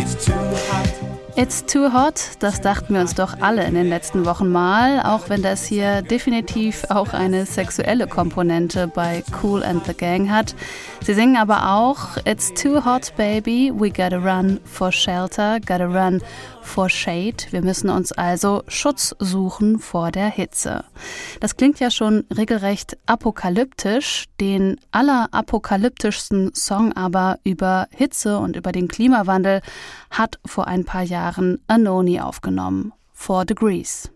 It's too hot, das dachten wir uns doch alle in den letzten Wochen mal, auch wenn das hier definitiv auch eine sexuelle Komponente bei Kool and the Gang hat. Sie singen aber auch It's too hot, baby, we gotta run for shelter, gotta run for shade. Wir müssen uns also Schutz suchen vor der Hitze. Das klingt ja schon regelrecht apokalyptisch. Den allerapokalyptischsten Song aber über Hitze und über den Klimawandel hat vor ein paar Jahren Anohni aufgenommen. 4 Degrees.